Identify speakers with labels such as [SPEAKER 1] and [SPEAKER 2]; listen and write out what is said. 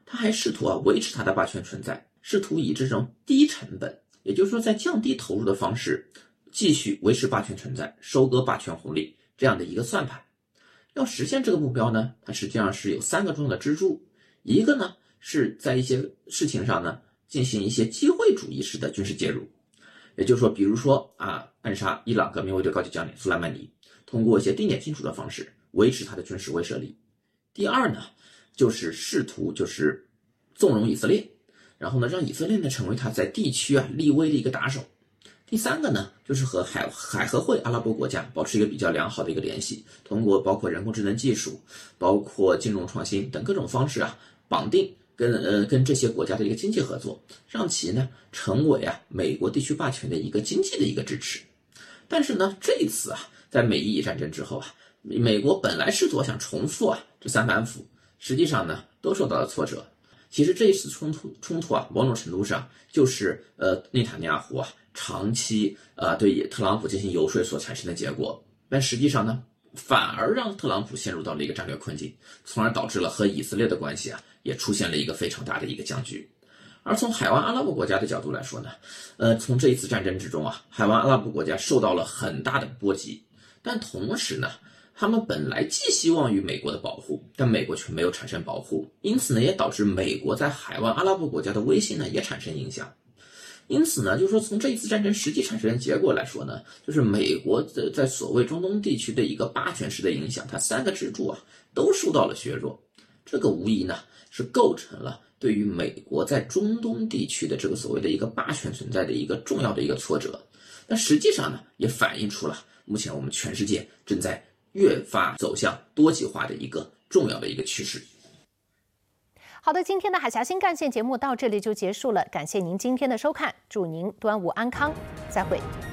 [SPEAKER 1] 他还试图维持他的霸权存在，试图以这种低成本，也就是说在降低投入的方式，继续维持霸权存在，收割霸权红利这样的一个算盘。要实现这个目标呢，它实际上是有3个重要的支柱。一个呢是在一些事情上呢进行一些机会主义式的军事介入，也就是说，比如说暗杀伊朗革命卫队高级将领苏莱曼尼，通过一些定点清除的方式维持他的军事威慑力。第二呢，就是试图纵容以色列，然后呢让以色列呢成为他在地区立威的一个打手。第3个呢，就是和海合会阿拉伯国家保持一个比较良好的一个联系，通过包括人工智能技术，包括金融创新等各种方式绑定跟这些国家的一个经济合作，让其呢成为美国地区霸权的一个经济的一个支持。但是呢，这一次在美伊战争之后美国本来试图想重复这3板斧，实际上呢都受到了挫折。其实这一次冲突某种程度上就是内塔尼亚胡长期对特朗普进行游说所产生的结果，但实际上呢，反而让特朗普陷入到了一个战略困境，从而导致了和以色列的关系也出现了一个非常大的一个僵局。而从海湾阿拉伯国家的角度来说呢，从这一次战争之中海湾阿拉伯国家受到了很大的波及，但同时呢，他们本来寄希望于美国的保护，但美国却没有产生保护，因此呢，也导致美国在海湾阿拉伯国家的威信呢也产生影响。因此呢，就是说从这一次战争实际产生的结果来说呢，就是美国在所谓中东地区的一个霸权式的影响，它3个支柱都受到了削弱。这个无疑呢是构成了对于美国在中东地区的这个所谓的一个霸权存在的一个重要的一个挫折。但实际上呢，也反映出了目前我们全世界正在越发走向多极化的一个重要的一个趋势。
[SPEAKER 2] 好的，今天的海峡新干线节目到这里就结束了，感谢您今天的收看，祝您端午安康，再会。